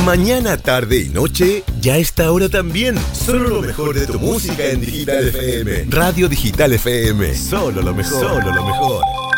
Mañana, tarde y noche, ya está ahora también. Solo lo mejor de tu música en Digital FM. Radio Digital FM. Solo lo mejor. Solo lo mejor.